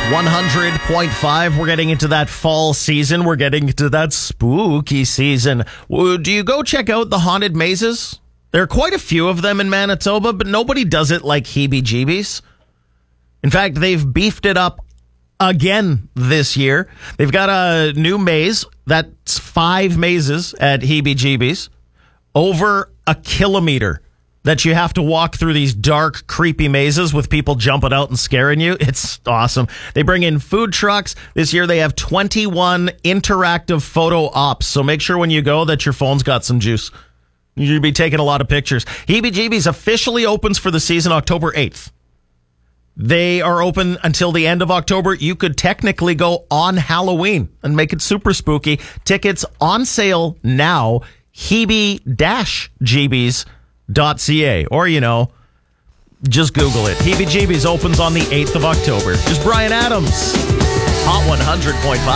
100.5. We're getting into that fall season. We're getting into that spooky season. Do you go check out the haunted mazes? There are quite a few of them in Manitoba, but nobody does it like Heebie-Jeebies. In fact, they've beefed it up again this year. They've got a new maze. That's 5 mazes at Heebie-Jeebies. Over a kilometer that you have to walk through these dark, creepy mazes with people jumping out and scaring you. It's awesome. They bring in food trucks. This year they have 21 interactive photo ops. So make sure when you go that your phone's got some juice. You'll be taking a lot of pictures. Heebie-Jeebies officially opens for the season October 8th. They are open until the end of October. You could technically go on Halloween and make it super spooky. Tickets on sale now. Heebie-Jeebies.ca, or, just Google it. Heebie-Jeebies opens on the 8th of October. Just Brian Adams. Hot 100.5.